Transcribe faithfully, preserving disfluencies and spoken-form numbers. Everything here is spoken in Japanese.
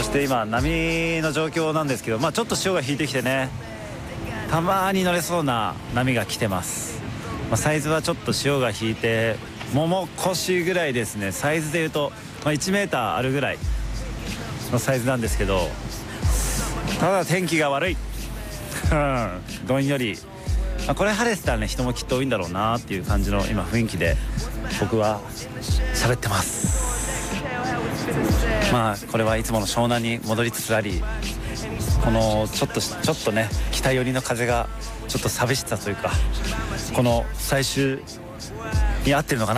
して今波の状況なんですけど、まあちょっと潮が引いてきてね、たまに乗れそうな波が来てます。まあ、サイズはちょっと潮が引いてもも腰ぐらいですね。サイズでいうと、まあ、いちメーターあるぐらいのサイズなんですけど、ただ天気が悪いどんより、まあ、これ晴れてたらね人もきっと多いんだろうなっていう感じの今雰囲気で僕は喋ってます。まあこれはいつもの湘南に戻りつつあり、このちょっとちょっとね北寄りの風がちょっと寂しさというか、この最終に合ってるのかな